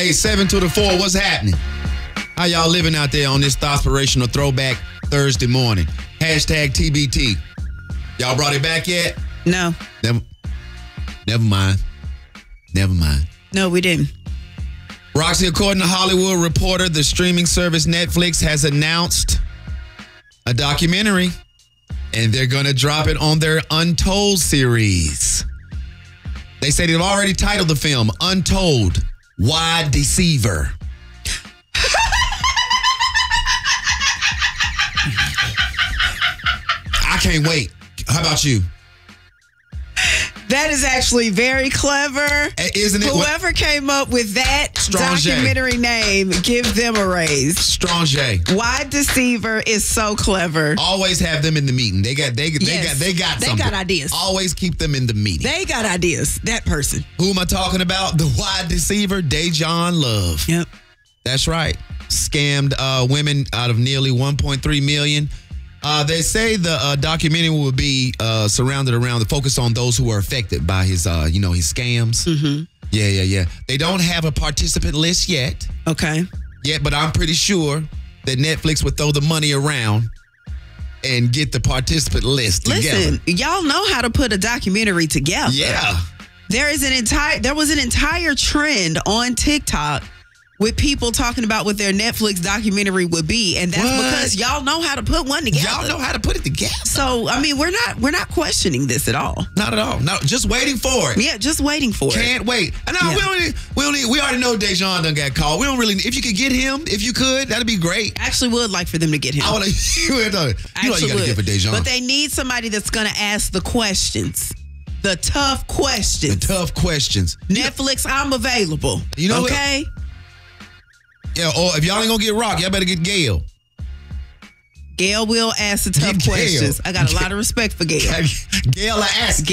7 to the 4. What's happening? How y'all living out there on this Thoughtspirational Throwback Thursday morning? Hashtag TBT. Y'all brought it back yet? No. Never mind. No, we didn't. Roxy, according to Hollywood Reporter, the streaming service Netflix has announced a documentary, and they're going to drop it on their Untold series. They say they've already titled the film Untold, Why Deceiver? I can't wait. How about you? That is actually very clever. Isn't it? Whoever came up with that documentary name, give them a raise. Strong J. Why Deceiver is so clever. Always have them in the meeting. They got something. Got ideas. Always keep them in the meeting. They got ideas. That person. Who am I talking about? The Why Deceiver, Dejan Love. Yep. That's right. Scammed women out of nearly $1.3 million. They say the documentary will be surrounded around the focus on those who are affected by his, his scams. Mm-hmm. Yeah. They don't have a participant list yet. Okay. But I'm pretty sure that Netflix would throw the money around and get the participant list together. Listen, y'all know how to put a documentary together. Yeah. There was an entire trend on TikTok with people talking about what their Netflix documentary would be, and that's because y'all know how to put one together. Y'all know how to put it together. So, I mean, we're not questioning this at all. Not at all. No, just waiting for it. Yeah, just waiting for it. Can't wait. And we already know Dejan done got called. We don't really. If you could get him, that'd be great. I actually would like for them to get him. I want to. You gotta get for Dejan. But they need somebody that's gonna ask the questions. The tough questions. Netflix, I'm available. You know okay? Yeah, or if y'all ain't gonna get Rock, y'all better get Gail. Gail will ask the tough questions. I got a lot of respect for Gail. Gail will ask.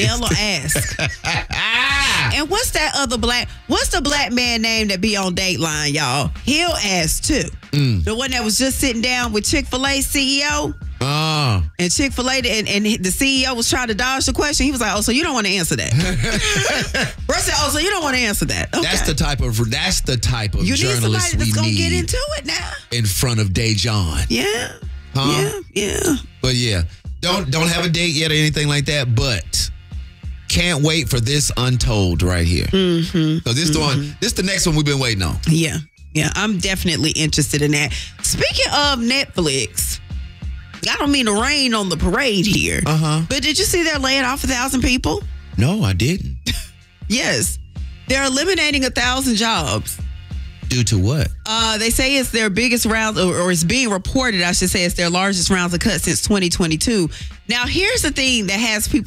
And what's the black man name that be on Dateline, y'all? He'll ask too. The one that was just sitting down with Chick-fil-A CEO. And Chick-fil-A and the CEO was trying to dodge the question. He was like, so you don't want to answer that. Bro said, so you don't want to answer that. Okay. That's the type of you journalist need somebody that's going to get into it now. In front of Dejan. Yeah. Huh? Yeah. But yeah, don't have a date yet or anything like that, but can't wait for this Untold right here. Mm-hmm. So this is the next one we've been waiting on. Yeah, I'm definitely interested in that. Speaking of Netflix, I don't mean to rain on the parade here, but did you see they're laying off 1,000 people? No, I didn't. Yes, they're eliminating 1,000 jobs. Due to what? They say it's their biggest round, or it's being reported, I should say, it's their largest rounds of cuts since 2022. Now, here's the thing that has people